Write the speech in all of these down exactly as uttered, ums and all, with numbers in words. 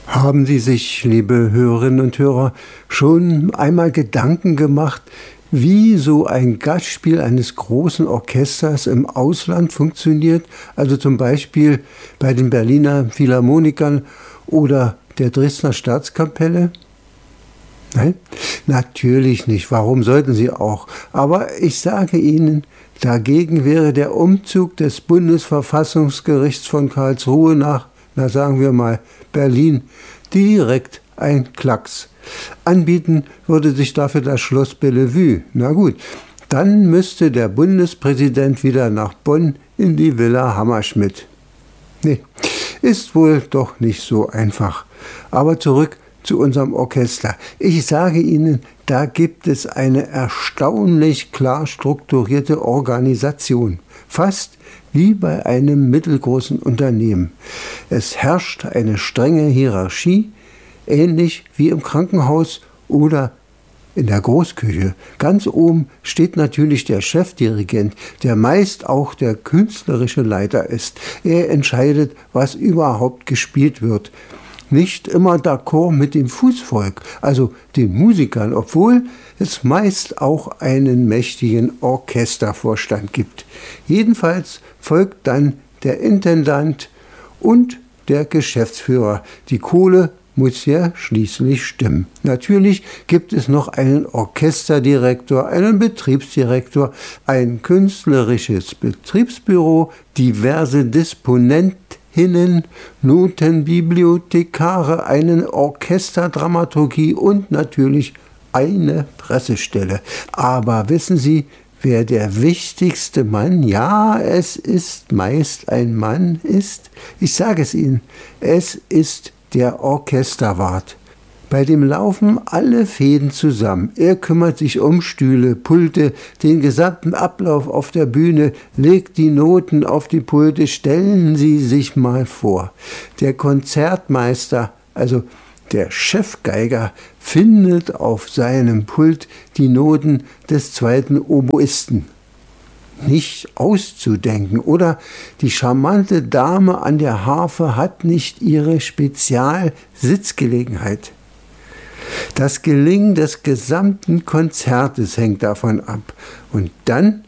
Haben Sie sich, liebe Hörerinnen und Hörer, schon einmal Gedanken gemacht, wie so ein Gastspiel eines großen Orchesters im Ausland funktioniert? Also zum Beispiel bei den Berliner Philharmonikern oder der Dresdner Staatskapelle? Nein, natürlich nicht. Warum sollten Sie auch? Aber ich sage Ihnen, dagegen wäre der Umzug des Bundesverfassungsgerichts von Karlsruhe nach, na sagen wir mal, Berlin direkt ein Klacks. Anbieten würde sich dafür das Schloss Bellevue. Na gut, dann müsste der Bundespräsident wieder nach Bonn in die Villa Hammerschmidt. Nee, ist wohl doch nicht so einfach. Aber zurück zu unserem Orchester. Ich sage Ihnen, da gibt es eine erstaunlich klar strukturierte Organisation. Fast wie bei einem mittelgroßen Unternehmen. Es herrscht eine strenge Hierarchie, ähnlich wie im Krankenhaus oder in der Großküche. Ganz oben steht natürlich der Chefdirigent, der meist auch der künstlerische Leiter ist. Er entscheidet, was überhaupt gespielt wird. Nicht immer d'accord mit dem Fußvolk, also den Musikern, obwohl es meist auch einen mächtigen Orchestervorstand gibt. Jedenfalls folgt dann der Intendant und der Geschäftsführer. Die Kohle muss ja schließlich stimmen. Natürlich gibt es noch einen Orchesterdirektor, einen Betriebsdirektor, ein künstlerisches Betriebsbüro, diverse Disponentinnen, Notenbibliothekare, eine Orchesterdramaturgie und natürlich eine Pressestelle. Aber wissen Sie, wer der wichtigste Mann, ja, es ist meist ein Mann, ist? Ich sage es Ihnen, es ist der Orchesterwart. Bei dem laufen alle Fäden zusammen. Er kümmert sich um Stühle, Pulte, den gesamten Ablauf auf der Bühne, legt die Noten auf die Pulte. Stellen Sie sich mal vor, der Konzertmeister, also der Chefgeiger, findet auf seinem Pult die Noten des zweiten Oboisten. Nicht auszudenken. Oder die charmante Dame an der Harfe hat nicht ihre Spezialsitzgelegenheit. Das Gelingen des gesamten Konzertes hängt davon ab. Und dann,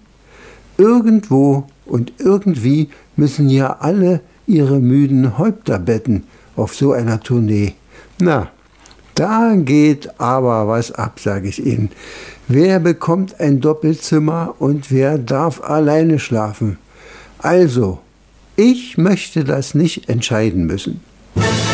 irgendwo und irgendwie müssen ja alle ihre müden Häupter betten auf so einer Tournee. Na, da geht aber was ab, sage ich Ihnen. Wer bekommt ein Doppelzimmer und wer darf alleine schlafen? Also, ich möchte das nicht entscheiden müssen.